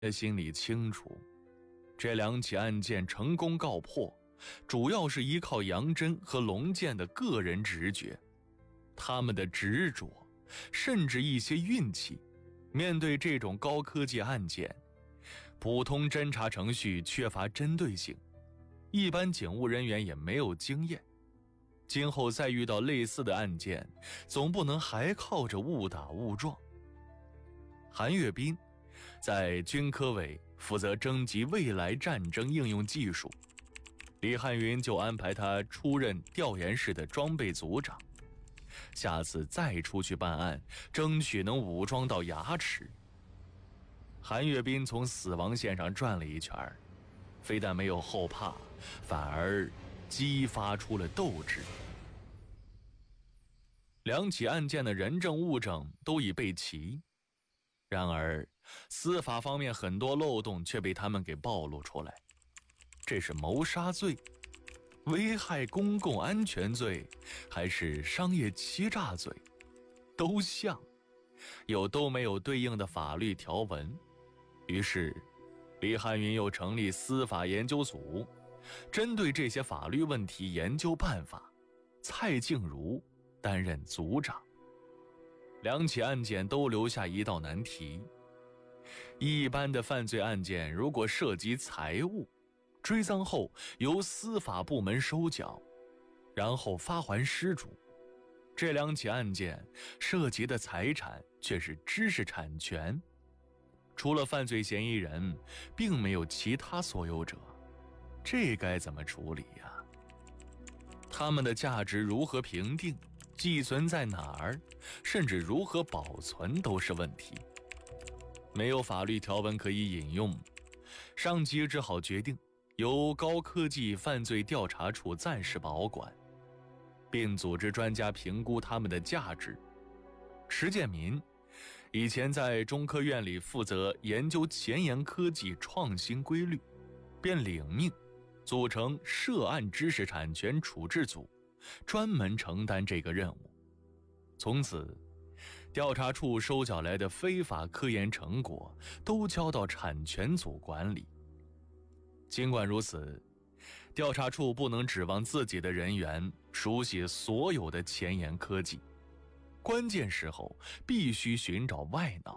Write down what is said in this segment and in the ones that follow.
心里清楚，这2起案件成功告破，主要是依靠杨真和龙健的个人直觉，他们的执着，甚至一些运气。面对这种高科技案件，普通侦查程序缺乏针对性，一般警务人员也没有经验，今后再遇到类似的案件，总不能还靠着误打误撞。韩岳斌在军科委负责征集未来战争应用技术，李汉云就安排他出任调研室的装备组长，下次再出去办案，争取能武装到牙齿。韩岳斌从死亡线上转了一圈，非但没有后怕，反而激发出了斗志。2起案件的人证物证都已备齐，然而司法方面很多漏洞却被他们给暴露出来。这是谋杀罪、危害公共安全罪，还是商业欺诈罪？都像，又都没有对应的法律条文。于是李汉云又成立司法研究组，针对这些法律问题研究办法。蔡静茹担任组长。2起案件都留下一道难题：一般的犯罪案件如果涉及财物，追赃后由司法部门收缴，然后发还失主。这2起案件涉及的财产却是知识产权，除了犯罪嫌疑人，并没有其他所有者，这该怎么处理呀？他们的价值如何评定，寄存在哪儿，甚至如何保存都是问题。没有法律条文可以引用，上级只好决定由高科技犯罪调查处暂时保管，并组织专家评估他们的价值。池建民以前在中科院里负责研究前沿科技创新规律，便领命组成涉案知识产权处置组，专门承担这个任务。从此，调查处收缴来的非法科研成果都交到产权组管理。尽管如此，调查处不能指望自己的人员熟悉所有的前沿科技，关键时候必须寻找外脑。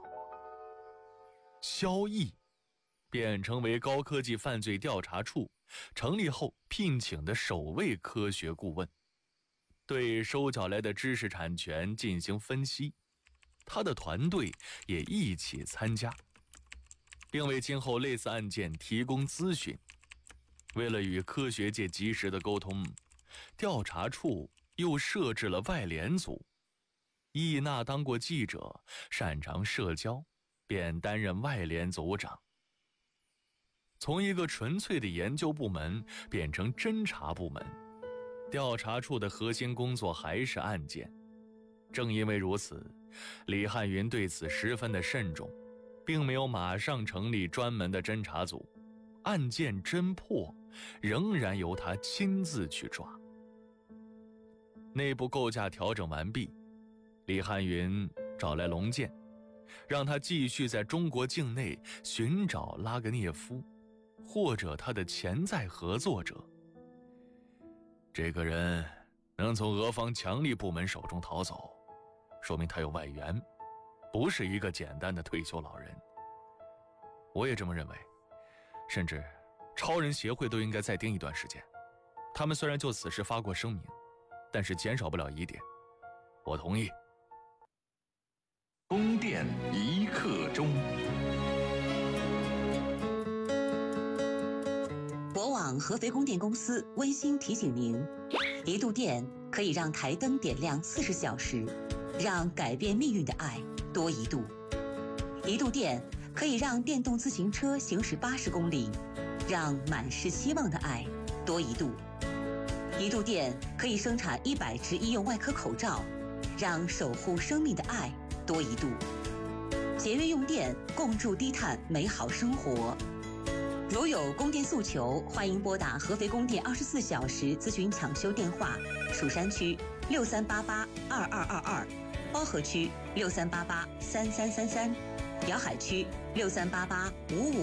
萧毅便成为高科技犯罪调查处成立后聘请的首位科学顾问，对收缴来的知识产权进行分析，他的团队也一起参加，并为今后类似案件提供咨询。为了与科学界及时的沟通，调查处又设置了外联组。易娜当过记者，擅长社交，便担任外联组长。从一个纯粹的研究部门变成侦查部门，调查处的核心工作还是案件。正因为如此，李汉云对此十分的慎重，并没有马上成立专门的侦查组，案件侦破仍然由他亲自去抓。内部构架调整完毕，李汉云找来龙健，让他继续在中国境内寻找拉格涅夫或者他的潜在合作者。这个人能从俄方强力部门手中逃走，说明他有外援，不是一个简单的退休老人。我也这么认为，甚至超人协会都应该再盯一段时间。他们虽然就此事发过声明，但是减少不了疑点。我同意。 宫殿一刻钟。 国网合肥宫电公司温馨提醒您，1度电可以让台灯点亮40小时，让改变命运的爱多1度。1度电可以让电动自行车行驶80公里，让满是希望的爱多1度。1度电可以生产100支医用外科口罩，让守护生命的爱多1度。节约用电，共筑低碳美好生活。如有供电诉求，欢迎拨打合肥供电24小时咨询抢修电话：蜀山区63882222，包河区63883333。 瑶海区638855。